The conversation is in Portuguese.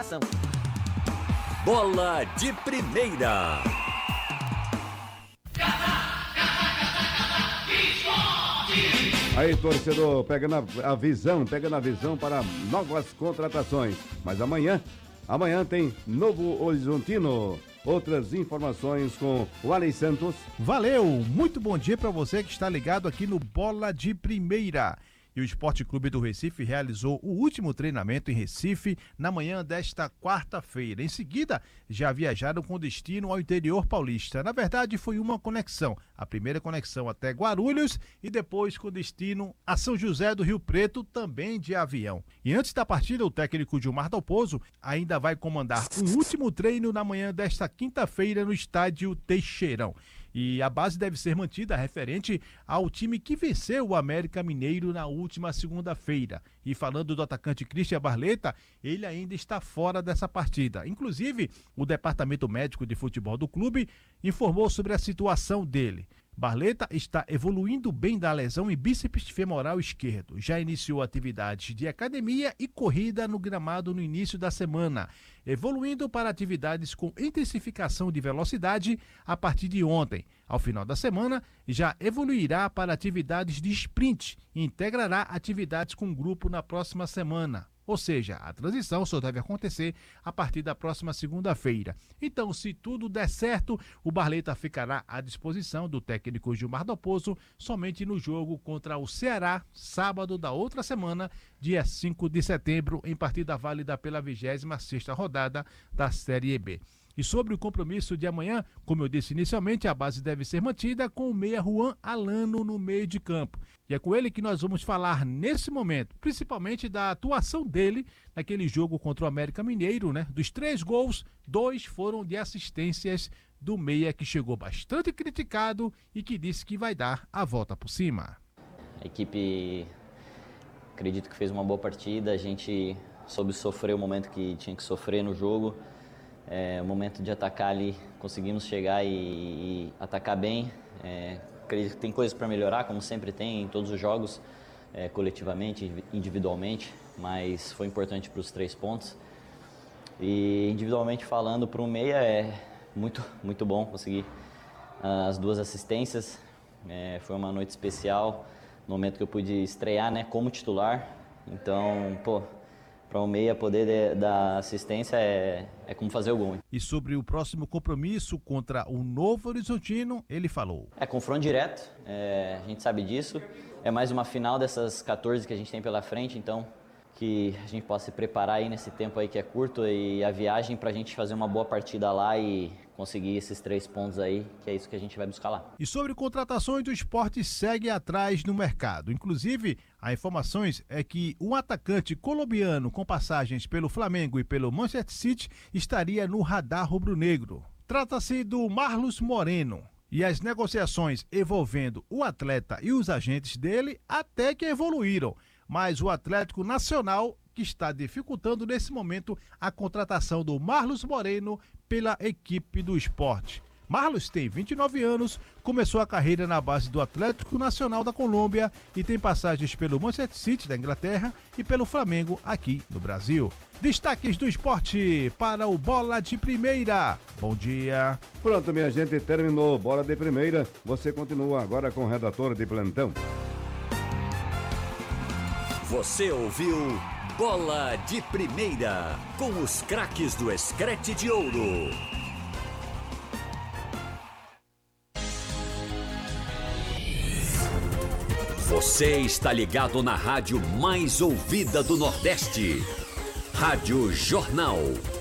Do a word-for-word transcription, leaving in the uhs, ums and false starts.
informação. Bola de Primeira. Aí, torcedor, pegando a, a visão, pegando a visão para novas contratações. Mas amanhã, amanhã tem Novo Horizontino. Outras informações com o Alex Santos. Valeu, muito bom dia para você que está ligado aqui no Bola de Primeira. E o Esporte Clube do Recife realizou o último treinamento em Recife na manhã desta quarta-feira. Em seguida, já viajaram com destino ao interior paulista. Na verdade, foi uma conexão. A primeira conexão até Guarulhos e depois com destino a São José do Rio Preto, também de avião. E antes da partida, o técnico Gilmar Dalpozo ainda vai comandar um último treino na manhã desta quinta-feira no estádio Teixeirão. E a base deve ser mantida referente ao time que venceu o América Mineiro na última segunda-feira. E falando do atacante Christian Barleta, ele ainda está fora dessa partida. Inclusive, o departamento médico de futebol do clube informou sobre a situação dele. Barleta está evoluindo bem da lesão em bíceps femoral esquerdo. Já iniciou atividades de academia e corrida no gramado no início da semana, evoluindo para atividades com intensificação de velocidade a partir de ontem. Ao final da semana, já evoluirá para atividades de sprint e integrará atividades com grupo na próxima semana. Ou seja, a transição só deve acontecer a partir da próxima segunda-feira. Então, se tudo der certo, o Barleta ficará à disposição do técnico Gilmar Dalpozo somente no jogo contra o Ceará, sábado da outra semana, dia cinco de setembro, em partida válida pela vigésima sexta rodada da Série B. E sobre o compromisso de amanhã, como eu disse inicialmente, a base deve ser mantida com o meia Juan Alano no meio de campo. E é com ele que nós vamos falar nesse momento, principalmente da atuação dele naquele jogo contra o América Mineiro, né? Dos três gols, dois foram de assistências do meia, que chegou bastante criticado e que disse que vai dar a volta por cima. A equipe, acredito que fez uma boa partida, a gente soube sofrer o momento que tinha que sofrer no jogo. É, o momento de atacar ali, conseguimos chegar e, e atacar bem. É, acredito que tem coisas para melhorar, como sempre tem em todos os jogos, é, coletivamente, individualmente, mas foi importante para os três pontos. E individualmente falando, para um meia é muito, muito bom conseguir as duas assistências. É, foi uma noite especial, no momento que eu pude estrear, né, como titular. Então, pô, para o meia poder dar assistência é, é como fazer o gol. E sobre o próximo compromisso contra o Novo Horizontino, ele falou. É confronto direto, é, a gente sabe disso. É mais uma final dessas quatorze que a gente tem pela frente, então que a gente possa se preparar aí nesse tempo aí que é curto e a viagem para a gente fazer uma boa partida lá e conseguir esses três pontos aí, que é isso que a gente vai buscar lá. E sobre contratações, do esporte segue atrás no mercado. Inclusive, a informações é que um atacante colombiano com passagens pelo Flamengo e pelo Manchester City estaria no radar rubro-negro. Trata-se do Marlos Moreno. E as negociações envolvendo o atleta e os agentes dele até que evoluíram. Mas o Atlético Nacional que está dificultando nesse momento a contratação do Marlos Moreno pela equipe do esporte. Marlos tem vinte e nove anos, começou a carreira na base do Atlético Nacional da Colômbia e tem passagens pelo Manchester City da Inglaterra e pelo Flamengo aqui no Brasil. Destaques do esporte para o Bola de Primeira. Bom dia. Pronto, minha gente, terminou Bola de Primeira. Você continua agora com o redator de plantão. Você ouviu Bola de Primeira, com os craques do Screte de Ouro. Você está ligado na rádio mais ouvida do Nordeste. Rádio Jornal.